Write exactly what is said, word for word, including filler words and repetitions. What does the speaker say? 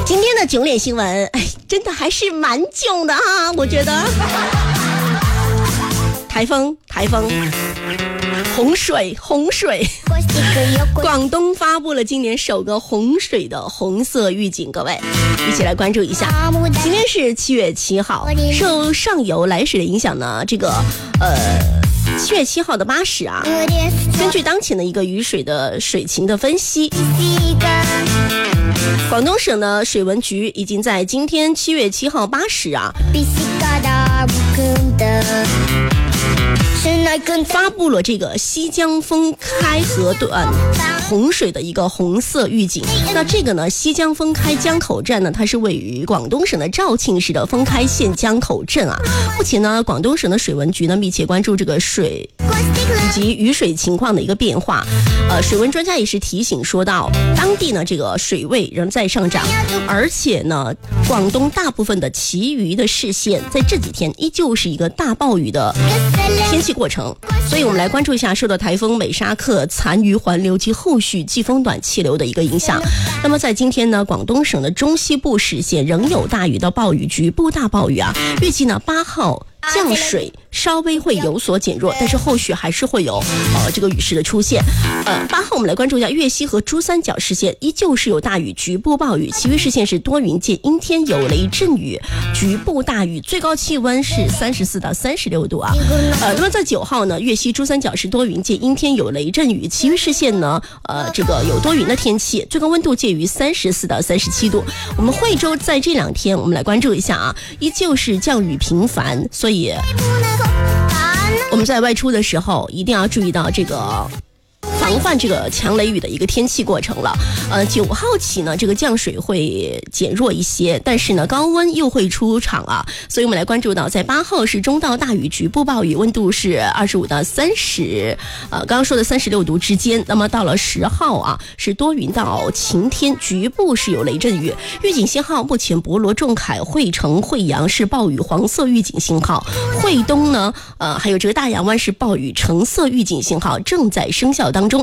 今天的九点新闻，哎，真的还是蛮囧的啊，我觉得。台风，台风，洪水，洪水。广东发布了今年首个洪水的红色预警，各位一起来关注一下。今天是七月七号，受上游来水的影响呢，这个呃。七月七号的八时啊，根据当前的一个雨水的水情的分析，广东省的水文局已经在今天七月七号八时啊，发布了这个西江封开河段洪水的一个红色预警。那这个呢，西江封开江口站呢，它是位于广东省的肇庆市的封开县江口镇啊。目前呢，广东省的水文局呢密切关注这个水以及雨水情况的一个变化。呃，水文专家也是提醒说到，当地呢这个水位仍在上涨，而且呢，广东大部分的其余的市县在这几天依旧是一个大暴雨的天气过程。所以我们来关注一下受到台风美沙克残余环流及后续季风短气流的一个影响。那么在今天呢，广东省的中西部市县仍有大雨到暴雨，局部大暴雨啊。预计呢八号降水稍微会有所减弱，但是后续还是会有呃这个雨势的出现。呃，八号我们来关注一下粤西和珠三角市县，依旧是有大雨，局部暴雨，其余市县是多云见阴天，有雷阵雨，局部大雨，最高气温是三十四到三十六度啊。呃，那么在九号呢，粤西珠三角是多云见阴天，有雷阵雨，其余市县呢，呃，这个有多云的天气，最高温度介于三十四到三十七度。我们惠州在这两天，我们来关注一下啊，依旧是降雨频繁，所以我们在外出的时候一定要注意到这个防范这个强雷雨的一个天气过程了。呃，九号起呢，这个降水会减弱一些，但是呢，高温又会出场啊。所以我们来关注到，在八号是中到大雨，局部暴雨，温度是二十五到三十，呃，刚刚说的三十六度之间。那么到了十号啊，是多云到晴天，局部是有雷阵雨。预警信号目前博罗、仲恺、惠城、惠阳是暴雨黄色预警信号，惠东呢，呃，还有这个大洋湾是暴雨橙色预警信号正在生效当中。